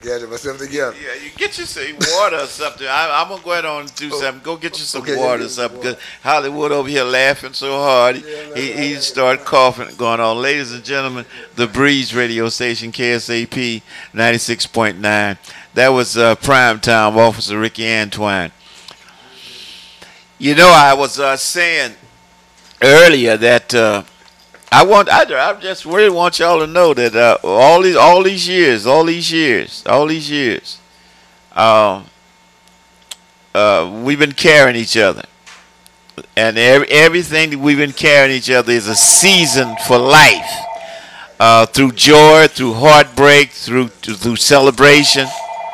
Gather myself together. Yeah, you get you some water or something. I'm gonna go ahead on and do something. Go get you some Okay, water or yeah, something. water. Cause Hollywood over here laughing so hard, Yeah, man, he started coughing going on. Ladies and gentlemen, the Breeze radio station KSAP 96.9. That was prime time Officer Ricky Antoine. You know, I was saying earlier that I just really want y'all to know that all these years, um, we've been carrying each other, and everything that we've been carrying each other is a season for life. Through joy, through heartbreak, through celebration.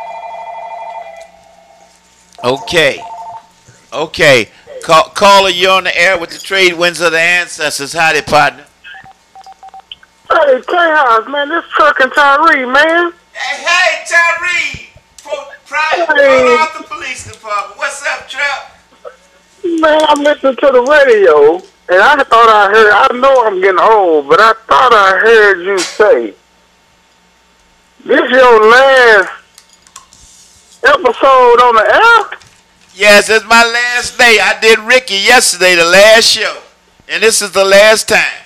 Okay, okay. Caller, you're on the air with the trade winds of the ancestors. Howdy, partner. Hey, K-House, man, this Truck and Tyree, man. Hey, Tyree, Private Hey, Arthur Police Department. What's up, Trap? man, I'm listening to the radio, and I thought I heard, I know I'm getting old, but I thought I heard you say, this your last episode on the air? Yes, it's my last day. I did Ricky yesterday, the last show, and this is the last time.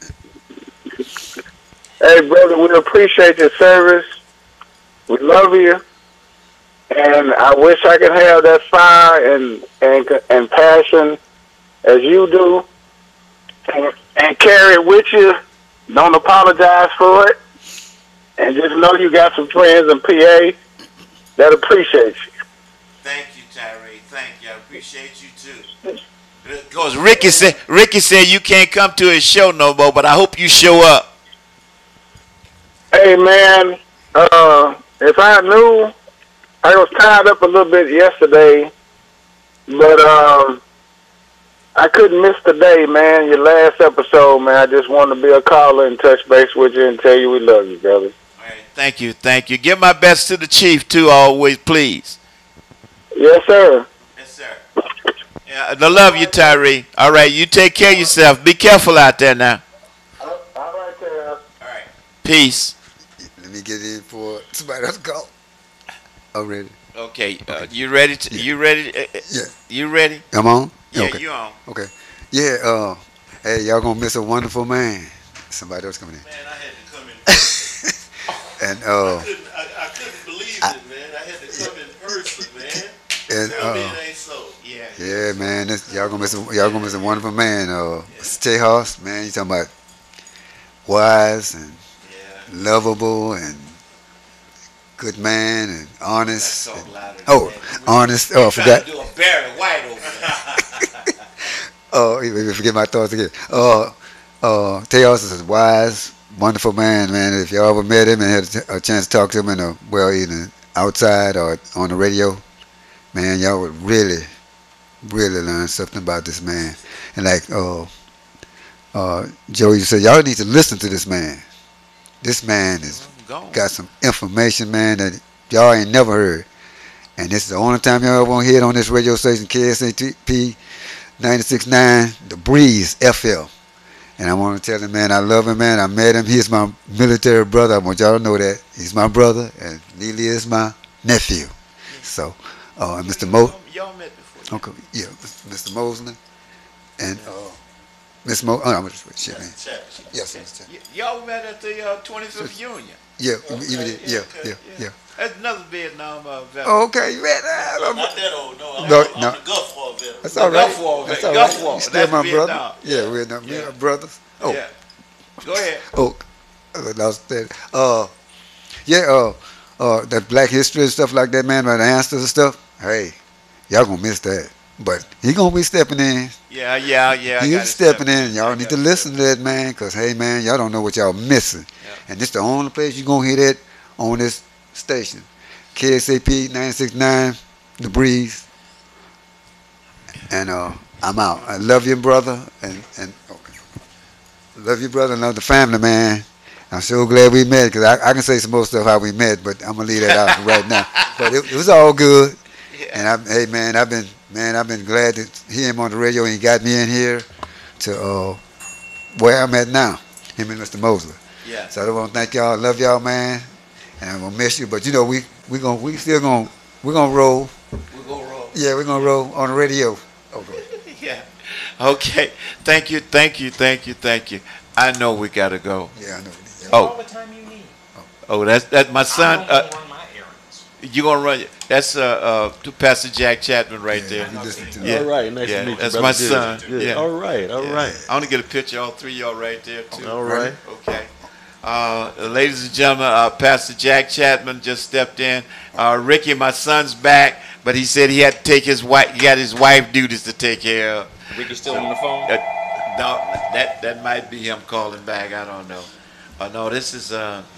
Hey, brother, we appreciate your service. We love you. And I wish I could have that fire and passion as you do, and carry it with you. Don't apologize for it, and just know you got some friends in PA that appreciate you. Thank you, Tyree. Thank you. I appreciate you too. Because Ricky said you can't come to his show no more, but I hope you show up. Hey, man, if I knew, I was tied up a little bit yesterday, but I couldn't miss the day, man. Your last episode, man. I just wanted to be a caller and touch base with you and tell you we love you, brother. All right. Thank you. Thank you. Give my best to the chief too, always, please. Yes, sir. Yes, sir. Yeah, I love you, Tyree. All right, you take care of yourself. Be careful out there now. All right, there. All right. Peace. Let me get in for somebody else call. Oh, ready? Okay. You ready? You ready? Yeah. You ready? I'm on? Yeah, Okay. you on. Okay. Yeah, hey, y'all gonna miss a wonderful man. Somebody else coming in. Man, I had to come in. And I couldn't believe it, man. I had to come in person, man. and Tell me it ain't so. Yeah. yeah, man, y'all gonna miss a wonderful man. Tejas, man, you talking about wise and Yeah. lovable and good man and honest. Talk louder. Oh, honest. Oh, I Trying forgot. to do a Barry White over there. Oh, you forget my thoughts again. Tejas is a wise, wonderful man, man. If y'all ever met him and had a chance to talk to him either outside or on the radio, man, y'all would really, really learn something about this man. And like Joe, you said, y'all need to listen to this man. This man has Gone. got some information, man, that y'all ain't never heard. And this is the only time y'all ever want to hear it on this radio station, KSAP 96.9, The Breeze FL. And I want to tell him, man, I love him, man. I met him. He's my military brother. I want y'all to know that. He's my brother, and Neely is my nephew. So, and Mr. Y'all met before. Okay, yeah, Mr. Mosley, and Miss Mo. Oh, I'm just shit, man. Yes, Mr. Y'all met at the 25th Union. Yeah, Okay, even did. Yeah, yeah. That's another Vietnam veteran. Oh, okay, man. Not that old, no. I'm, No, I'm no. the Gulf War veteran. That's all right. Gulf War, That's man. all Gulf right. War. You still That's my Vietnam. brother. Yeah, we're brothers. Oh, Yeah. Go ahead. oh, lost that. That Black history and stuff like that, man, about the answers and stuff. Hey, y'all gonna miss that. But he gonna be stepping in. Yeah. He's stepping in. Y'all need to listen to that, man, because, hey, man, y'all don't know what y'all missing. Yeah. And this the only place you going to hear that on this station. KSAP 96.9, The Breeze. And I'm out. I love you, brother. And okay. Love you, brother, and love the family, man. I'm so glad we met, because I can say some more stuff how we met, but I'm going to leave that out right now. But it was all good. Yeah. And hey, man, I've been glad to hear him on the radio, and he got me in here to where I'm at now, him and Mr. Mosley. Yeah. So I want to thank y'all. Love y'all, man. and I'm gonna miss you. But you know, we still gonna we're gonna roll. We're gonna roll. Yeah, we're gonna roll on the radio. Okay. Yeah. Okay. Thank you. Thank you. Thank you. Thank you. I know we gotta go. Yeah, I know. Yeah. Oh. the time you need. Oh, that's my son. I'm gonna run my errands. You gonna run? That's to Pastor Jack Chapman right there. You listen to Yeah. All right, nice Yeah, to meet you. that's brother. my Good, son. good. Yeah. All right, all Yeah. right. I want to get a picture of all three of y'all right there too. All right. Okay. Ladies and gentlemen, Pastor Jack Chapman just stepped in. Ricky, my son's back, but he said he had to take his wife. He got his wife duties to take care of. Ricky's still on the phone. No, that might be him calling back. I don't know. Oh no, this is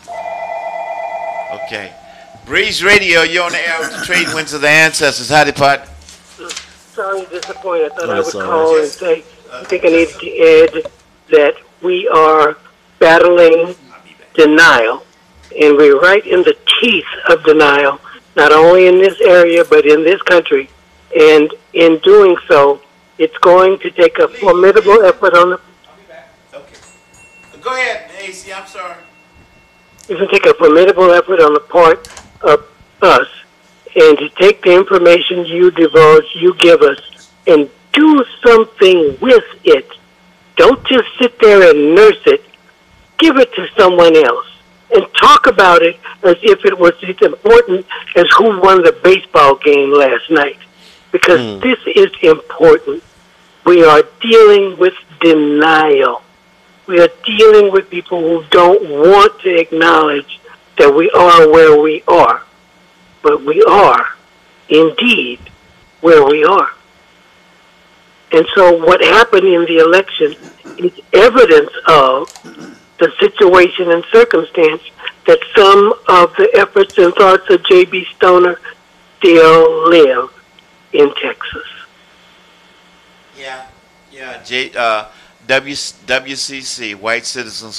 okay. Breeze Radio, you're on the air with the Trade Winds of the Ancestors. Howdy, Pot. Sorry, disappointed. I thought I That's would all call right. and say I think I needed to add that we are battling denial, and we're right in the teeth of denial, not only in this area but in this country. And in doing so, it's going to take a formidable effort on the. Okay. Go ahead, AC. I'm sorry. It's going to take a formidable effort on the part of us, and to take the information you divulge, you give us, and do something with it. Don't just sit there and nurse it. Give it to someone else and talk about it as if it was as important as who won the baseball game last night. Because this is important. We are dealing with denial. We are dealing with people who don't want to acknowledge that we are where we are. But we are, indeed, where we are. And so what happened in the election is evidence of the situation and circumstance that some of the efforts and thoughts of J.B. Stoner still live in Texas. Yeah. WCC, White Citizens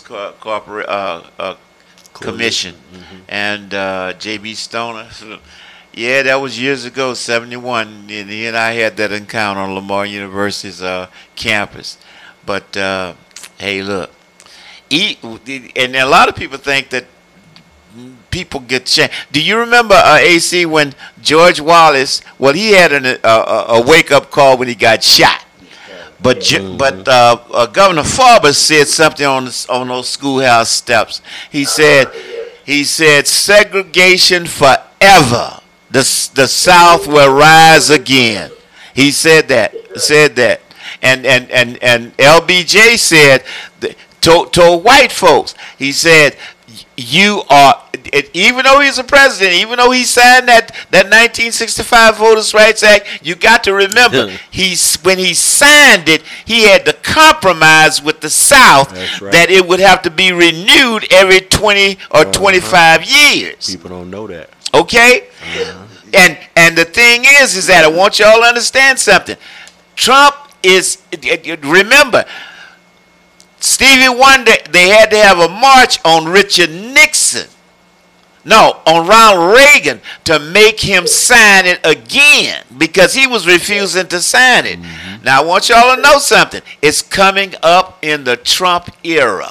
Commission, and J.B. Stoner. Yeah, that was years ago, 71, and he and I had that encounter on Lamar University's campus. But, hey, look, and a lot of people think that people get changed. Do you remember, AC, when George Wallace, well, he had a wake-up call when he got shot. But Governor Farber said something on those schoolhouse steps. He said segregation forever. The South will rise again. He said that. And LBJ said told white folks. He said, you are, even though he's a president, even though he signed that 1965 Voters' Rights Act, you got to remember, when he signed it, he had to compromise with the South that it would have to be renewed every 20 or 25 years. People don't know that. Okay? And the thing is that I want y'all to understand something. Trump is, remember, Stevie Wonder, they had to have a march on Richard Nixon. No, on Ronald Reagan to make him sign it again because he was refusing to sign it. Now, I want y'all to know something. It's coming up in the Trump era.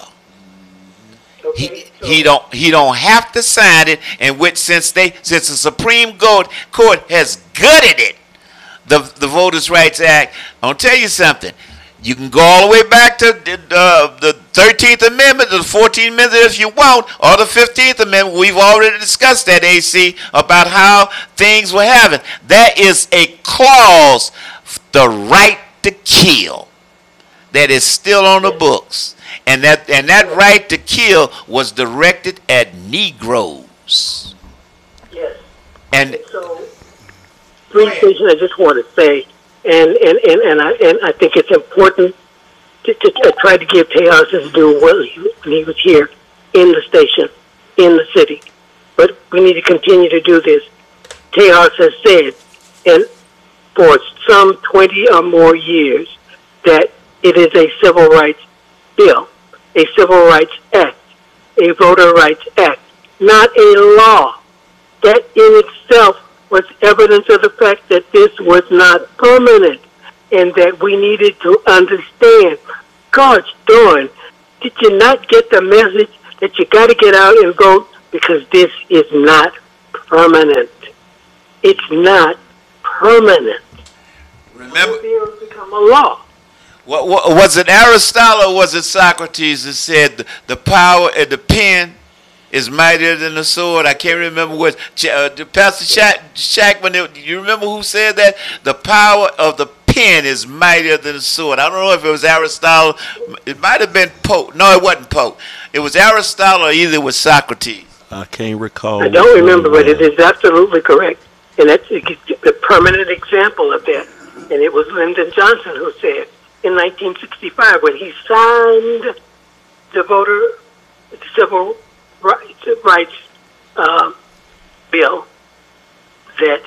He don't have to sign it, and since the Supreme Court has gutted it, the Voters' Rights Act. I'll tell you something. You can go all the way back to the 13th Amendment, to the 14th Amendment if you want, or the 15th Amendment. We've already discussed that, AC, about how things were happening. That is a clause, the right to kill, that is still on the books. And that right to kill was directed at Negroes. Yes. And so, Free Station, I just want to say, and I think it's important to try to give Tejas his due when he was here in the station, in the city. But we need to continue to do this. Tejas has said, and for some 20 or more years, that it is a civil rights bill, a civil rights act, a voter rights act, not a law. That in itself was evidence of the fact that this was not permanent and that we needed to understand, gosh darn, did you not get the message that you got to get out and vote because this is not permanent. It's not permanent. Remember, It will become a law. what was it Aristotle or was it Socrates that said the power of the pen is mightier than the sword? I can't remember what Pastor Shackman. You remember who said that? The power of the pen is mightier than the sword. I don't know if it was Aristotle. It might have been Pope. No, it wasn't Pope. It was Aristotle or either it was Socrates. I can't recall. I don't remember, but it is absolutely correct. And that's a permanent example of that. And it was Lyndon Johnson who said in 1965 when he signed the civil rights bill, that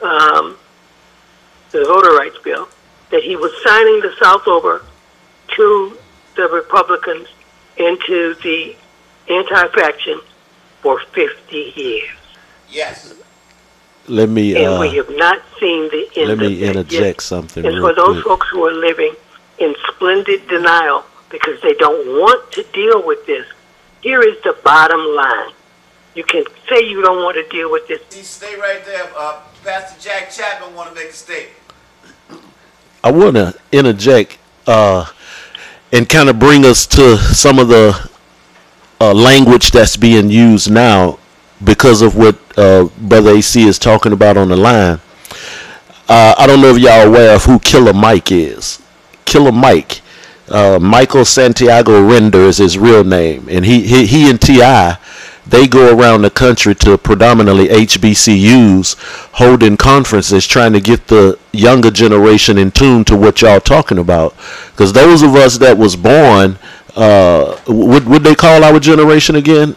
the voter rights bill, that he was signing the South over to the Republicans and to the anti-faction for 50 years. Yes. Let me And we have not seen the end let of me that interject yet. something And real for those quick. folks who are living in splendid denial because they don't want to deal with this, here is the bottom line. You can say you don't want to deal with this. Stay right there. Pastor Jack Chapman want to make a statement. I want to interject and kind of bring us to some of the language that's being used now because of what Brother AC is talking about on the line. I don't know if y'all are aware of who Killer Mike is. Killer Mike, Michael Santiago Render is his real name, and he and T.I., they go around the country to predominantly HBCUs holding conferences trying to get the younger generation in tune to what y'all talking about. Because those of us that was born, what they call our generation again?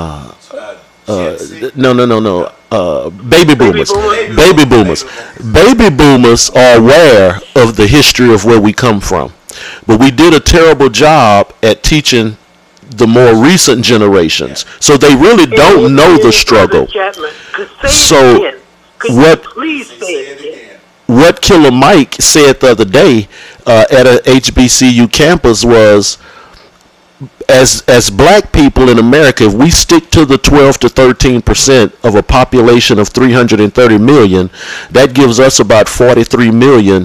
No. Baby boomers. Baby boomers. Baby boomers are aware of the history of where we come from. But we did a terrible job at teaching the more recent generations. So they really don't know the struggle. So what Killer Mike said the other day at a HBCU campus was, as black people in America, if we stick to the 12 to 13% of a population of 330 million, that gives us about 43 million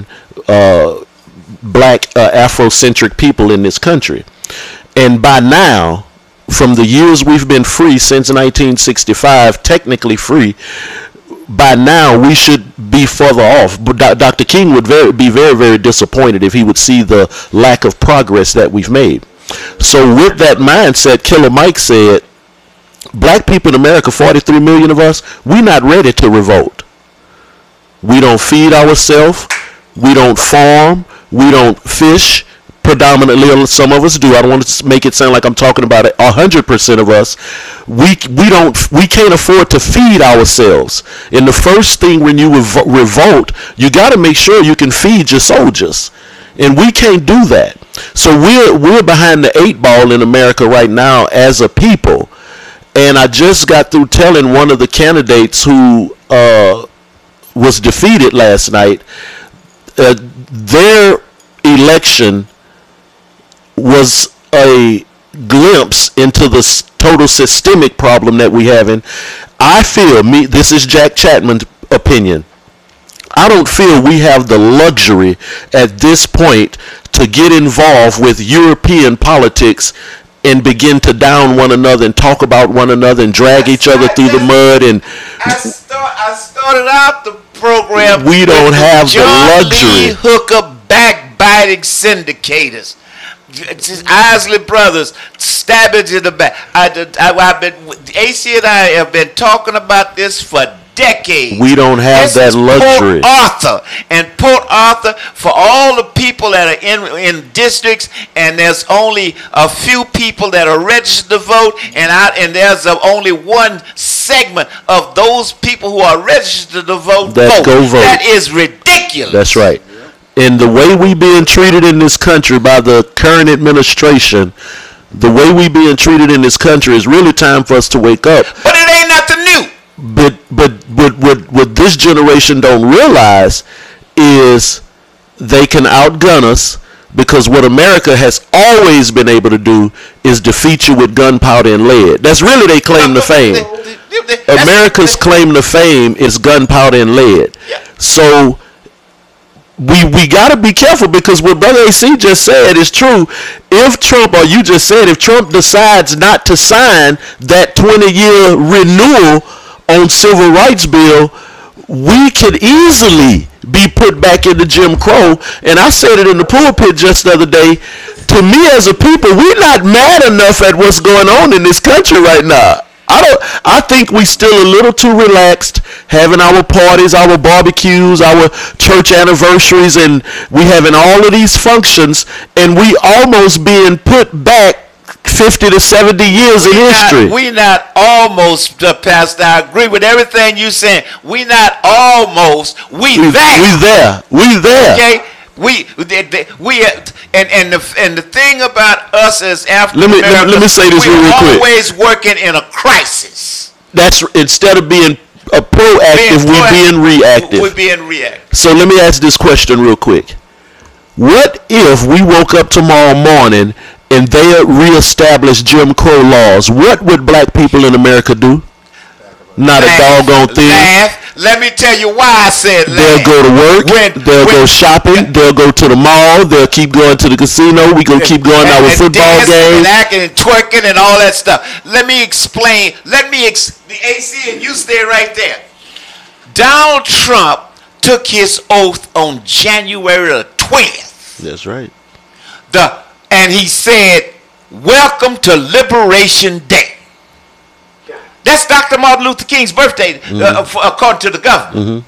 black Afrocentric people in this country. And by now, from the years we've been free since 1965, technically free, by now we should be further off. But Dr. King would be very, very disappointed if he would see the lack of progress that we've made. So with that mindset, Killer Mike said, black people in America, 43 million of us, we're not ready to revolt. We don't feed ourselves. We don't farm. We don't fish. Predominantly, some of us do. I don't want to make it sound like I'm talking about it. 100% of us, we can't afford to feed ourselves. And the first thing when you revolt, you got to make sure you can feed your soldiers, and we can't do that. So we're behind the 8 ball in America right now as a people. And I just got through telling one of the candidates who was defeated last night, their election was a glimpse into the total systemic problem that we have. I feel, this is Jack Chapman's opinion, I don't feel we have the luxury at this point to get involved with European politics and begin to down one another and talk about one another and drag each other through the mud. And I started out the program. We don't have the luxury. Lee Hooker backbiting syndicators. Isley Brothers stabbing in the back. AC and I have been talking about this for decades. We don't have that luxury. Port Arthur, for all the people that are in districts, and there's only a few people that are registered to vote, and there's only one segment of those people who are registered to vote. Go vote. That is ridiculous. That's right. And the way we being treated in this country by the current administration, the way we being treated in this country is really time for us to wake up. But it ain't nothing new. But what this generation don't realize is they can outgun us, because what America has always been able to do is defeat you with gunpowder and lead. That's really their claim to fame. America's claim to fame is gunpowder and lead. So we got to be careful, because what Brother AC just said is true. If Trump, or you just said, if Trump decides not to sign that 20-year renewal on civil rights bill, we could easily be put back into Jim Crow. And I said it in the pulpit just the other day. To me, as a people, we're not mad enough at what's going on in this country right now. I think we still a little too relaxed, having our parties, our barbecues, our church anniversaries, and we having all of these functions, and we almost being put back 50 to 70 years in history. We not almost, Pastor. I agree with everything you saying. We not almost. We there. We there. Okay. And the thing about us as African Americans, let me say this real quick. We're always working in a crisis. That's, instead of being proactive, we're being reactive. We're being reactive. So let me ask this question real quick. What if we woke up tomorrow morning and they reestablished Jim Crow laws? What would black people in America do? Not a doggone thing. Laugh. Let me tell you why I said laugh. They'll go to work. They'll go shopping. They'll go to the mall. They'll keep going to the casino. We gonna keep going to our football games. And acting and twerking and all that stuff. Let me explain. The AC, and you stay right there. Donald Trump took his oath on January the 20th. That's right. And he said, "Welcome to Liberation Day." That's Dr. Martin Luther King's birthday, according to the government.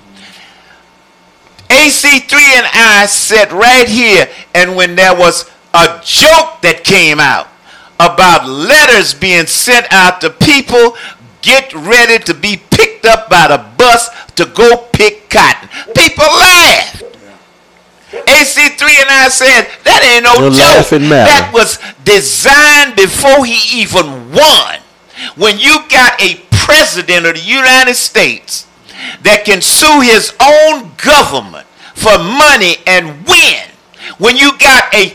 AC3 and I sat right here, and when there was a joke that came out about letters being sent out to people, get ready to be picked up by the bus to go pick cotton, people laughed. AC3 and I said, that ain't no joke. That was designed before he even won. When you got a president of the United States that can sue his own government for money and win, when you got a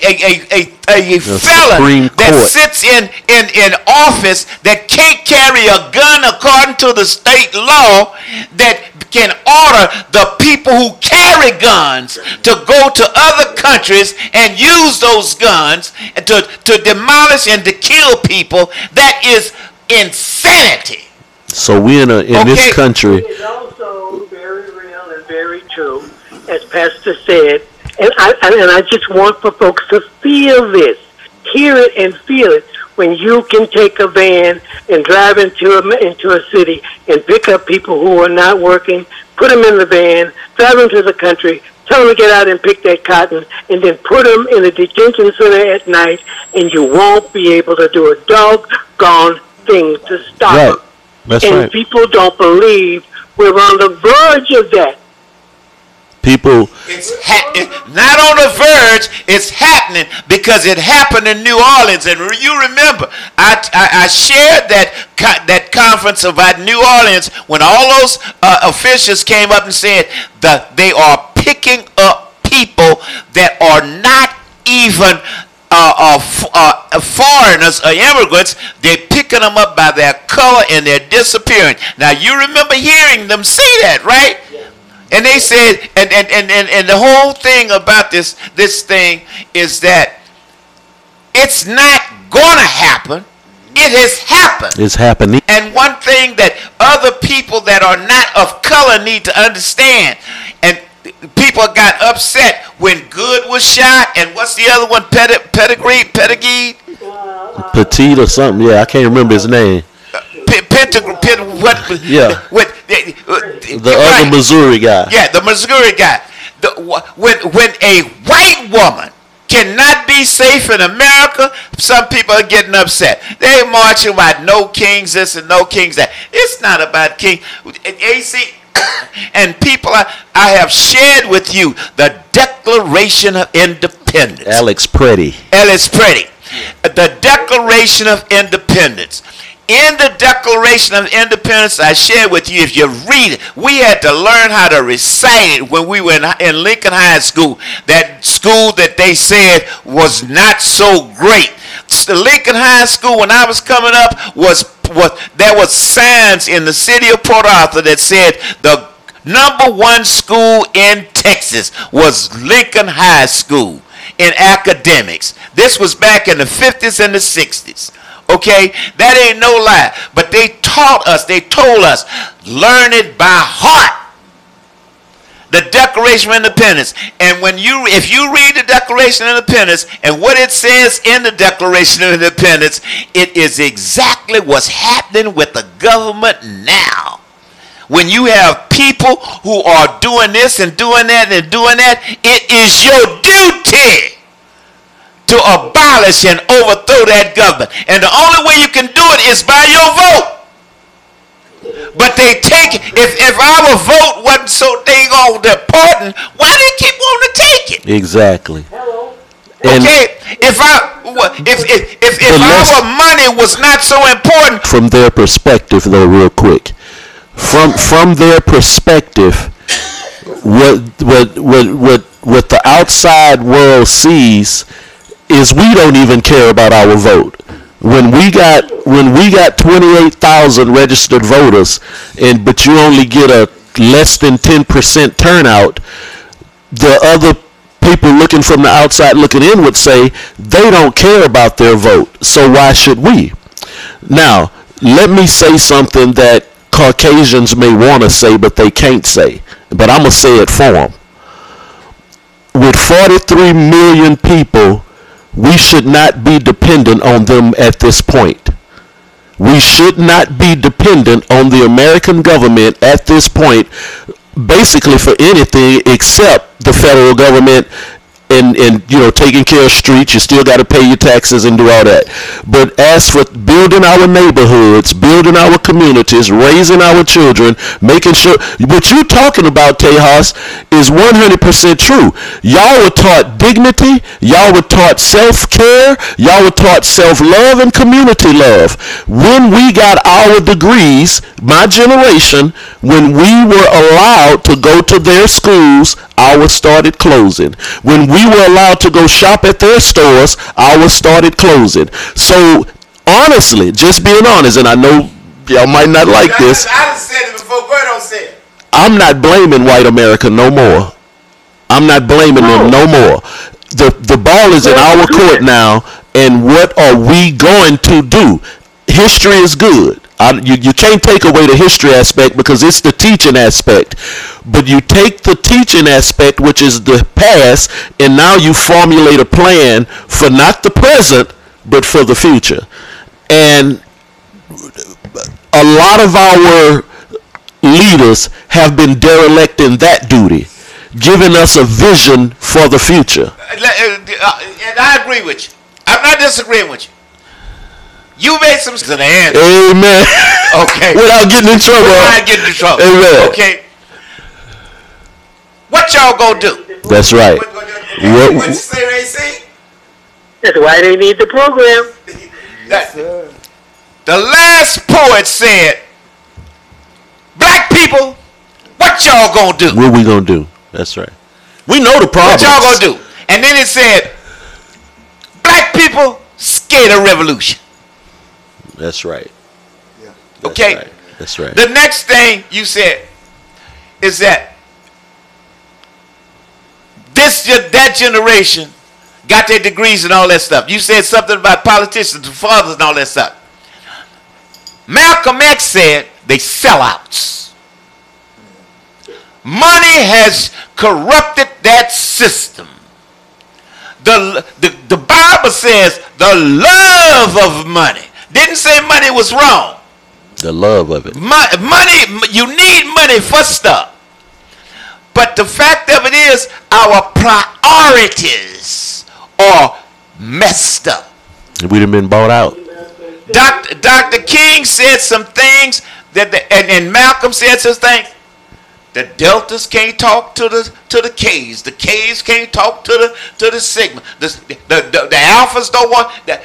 felon that sits in office that can't carry a gun according to the state law, that can order the people who carry guns to go to other countries and use those guns to demolish and to kill people, that is insanity. So we in this country. It is also very real and very true, as Pastor said, and I just want for folks to feel this, hear it and feel it. When you can take a van and drive into a city and pick up people who are not working, put them in the van, drive them to the country, tell them to get out and pick that cotton, and then put them in a detention center at night, and you won't be able to do a doggone thing to stop them. That's and right. People don't believe we're on the verge of that. People, it's not on the verge. It's happening because it happened in New Orleans. And you remember, I shared that conference about New Orleans when all those officials came up and said that they are picking up people that are not even foreigners or immigrants. They're picking them up by their color and they're disappearing. Now you remember hearing them say that, right? And they said, and the whole thing about this thing is that it's not going to happen. It has happened. It's happening. And one thing that other people that are not of color need to understand, and people got upset when Good was shot, and what's the other one? Pettigrew? Petit or something. Yeah, I can't remember his name. The other Missouri guy. Yeah, the Missouri guy. When a white woman cannot be safe in America, some people are getting upset. They marching about no kings this and no kings that. It's not about king. AC and people, I have shared with you the Declaration of Independence. Alex Preddy. The Declaration of Independence. In the Declaration of Independence, I shared with you, if you read it, we had to learn how to recite it when we were in Lincoln High School. That school that they said was not so great. The Lincoln High School, when I was coming up, there was signs in the city of Port Arthur that said the #1 school in Texas was Lincoln High School in academics. This was back in the 50s and the 60s. Okay, that ain't no lie. But they taught us, they told us, learn it by heart. The Declaration of Independence. And if you read the Declaration of Independence and what it says in the Declaration of Independence, it is exactly what's happening with the government now. When you have people who are doing this and doing that and doing that, it is your duty to abolish and overthrow that government. And the only way you can do it is by your vote. But they take, if our vote wasn't so dang all important, why do they keep wanting to take it? Exactly. Okay, if our money was not so important. From their perspective, though, real quick, from their perspective, what the outside world sees is we don't even care about our vote. When we got 28,000 registered voters, but you only get a less than 10% turnout, the other people looking from the outside looking in would say they don't care about their vote. So why should we? Now, let me say something that Caucasians may want to say, but they can't say. But I'm going to say it for them. With 43 million people, we should not be dependent on them at this point. We should not be dependent on the American government at this point, basically for anything except the federal government and taking care of streets. You still got to pay your taxes and do all that. But as for building our neighborhoods, building our communities, raising our children, making sure what you're talking about, Tejas, is 100% true. Y'all were taught dignity, y'all were taught self-care, y'all were taught self-love and community love. When we got our degrees, my generation, when we were allowed to go to their schools, ours started closing. When we were allowed to go shop at their stores, ours started closing. So, honestly, just being honest, and I know y'all might not like this. I done said it before. Gordo said it. I'm not blaming white America no more. I'm not blaming them no more. The ball is in our court now, and what are we going to do? History is good. You can't take away the history aspect because it's the teaching aspect. But you take the teaching aspect, which is the past, and now you formulate a plan for not the present, but for the future. And a lot of our leaders have been derelict in that duty, giving us a vision for the future. And I agree with you. I'm not disagreeing with you. You made some to the end. Amen. Okay. Without getting in trouble. Without getting in trouble. Amen. Okay. What y'all gonna do? That's right. What you say, AC? That's why they need the program. The last poet said, black people, what y'all gonna do? What we gonna do? That's right. We know the problem. What y'all gonna do? And then it said, black people scared of revolution. That's right. Yeah. That's Okay. Right. That's right. The next thing you said is that that generation got their degrees and all that stuff. You said something about politicians, fathers and all that stuff. Malcolm X said they sellouts. Money has corrupted that system. The Bible says the love of money. Didn't say money was wrong. The love of it. Money, you need money for stuff. But the fact of it is, our priorities are messed up. We done been bought out. Dr. King said some things and Malcolm said some things. The deltas can't talk to the K's. The K's can't talk to the sigma. The alphas don't want that.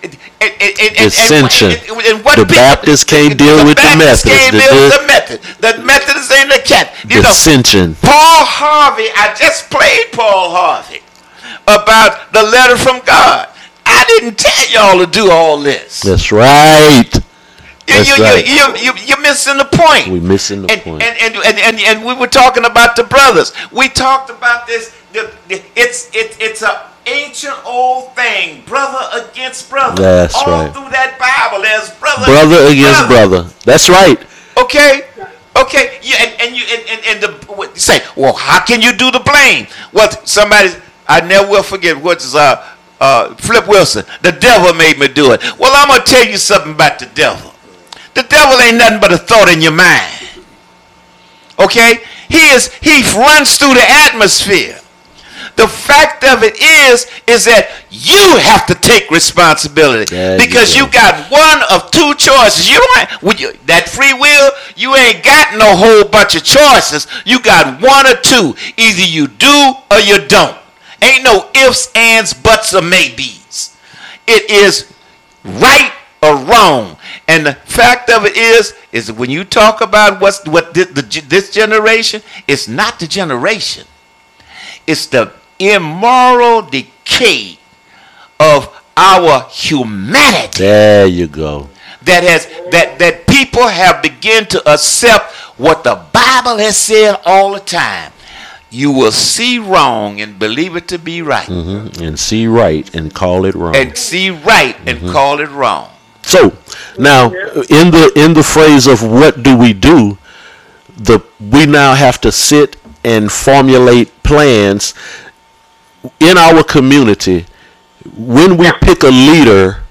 Dissension. And what The people- Baptists can't deal with the Baptists Methodists. can't deal with the Methodists. The Methodists ain't the cat. You know, Dissension. Paul Harvey, I just played Paul Harvey about the letter from God. I didn't tell y'all to do all this. That's right. That's right. You're missing the point. We're missing the and, point. And we were talking about the brothers. We talked about this. It's a ancient old thing, brother against brother. That's all right. through that Bible, there's Brother against brother. That's right. Okay. Yeah, and you say, well, how can you do the blame? Well, somebody, I never will forget what's Flip Wilson. The devil made me do it. Well, I'm gonna tell you something about the devil. The devil ain't nothing but a thought in your mind. Okay? He runs through the atmosphere. The fact of it is that you have to take responsibility because you got one of two choices. You don't that free will. You ain't got no whole bunch of choices. You got one or two. Either you do or you don't. Ain't no ifs, ands, buts, or maybes. It is right or wrong. And the fact of it is that when you talk about this generation, it's not the generation. It's the immoral decay of our humanity. There you go. That people have begun to accept what the Bible has said all the time. You will see wrong and believe it to be right. Mm-hmm. And see right and call it wrong. And see right and call it wrong. So now, in the phrase of what do, we now have to sit and formulate plans in our community. When we pick a leader,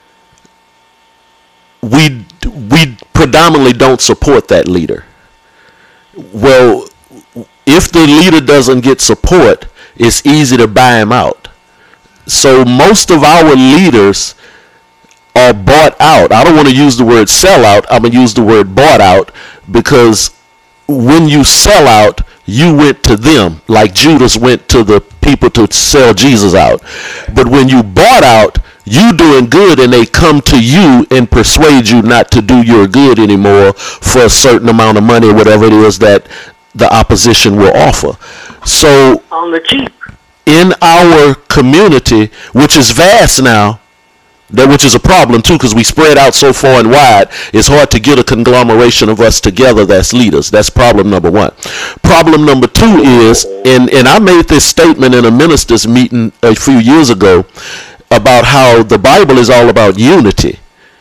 we predominantly don't support that leader. Well, if the leader doesn't get support, it's easy to buy him out. So most of our leaders are bought out. I don't want to use the word sell out. I'm going to use the word bought out, because when you sell out, you went to them like Judas went to the people to sell Jesus out. But when you bought out, you doing good and they come to you and persuade you not to do your good anymore for a certain amount of money, whatever it is that the opposition will offer. So On the cheap. in our community, which is vast now, which is a problem too, because we spread out so far and wide, it's hard to get a conglomeration of us together that's leaders. That's problem number one. Problem number two is, and I made this statement in a ministers' meeting a few years ago about how the Bible is all about unity.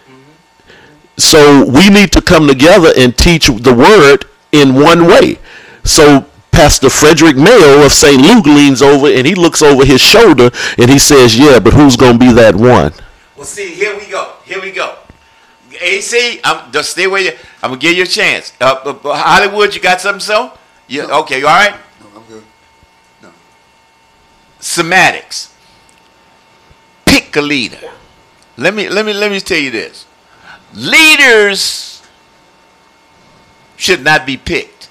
So we need to come together and teach the word in one way. So Pastor Frederick Mayo of St. Luke leans over and he looks over his shoulder and he says, yeah, but who's going to be that one? Well, see, here we go. AC, just stay where you. I'm gonna give you a chance. Hollywood, you got something, so? Yeah. Okay. You all right? No, I'm good. No. Semantics. Pick a leader. Let me tell you this. Leaders should not be picked.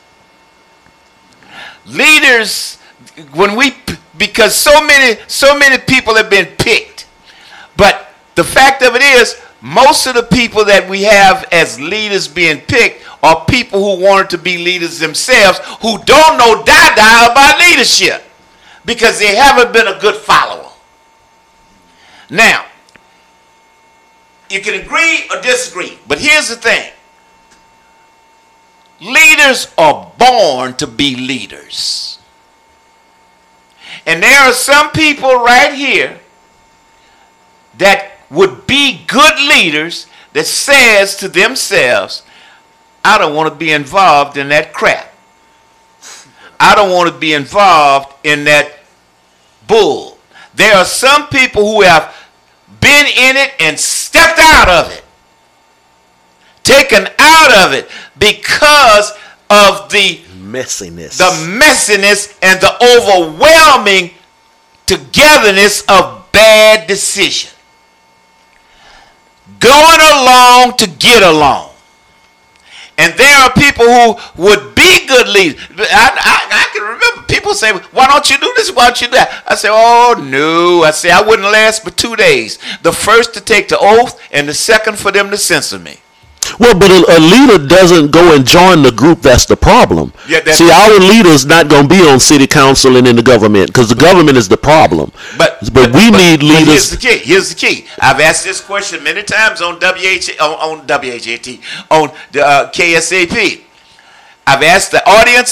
Leaders, because so many people have been picked, but the fact of it is, most of the people that we have as leaders being picked are people who wanted to be leaders themselves, who don't know die about leadership because they haven't been a good follower. Now, you can agree or disagree, but here's the thing. Leaders are born to be leaders. And there are some people right here that would be good leaders that says to themselves, I don't want to be involved in that crap. I don't want to be involved in that bull. There are some people who have been in it and stepped out of it. Taken out of it because of the messiness and the overwhelming togetherness of bad decision. Going along to get along. And there are people who would be good leaders. I can remember people say, why don't you do this? Why don't you do that? I say, oh, no. I say, I wouldn't last but 2 days. The first to take the oath and the second for them to censor me. Well, but a leader doesn't go and join the group. That's the problem. Yeah, See, our leader's not going to be on city council and in the government because the government is the problem. But we need leaders. Here's the key. I've asked this question many times on WHAT, on the KSAP. I've asked the audience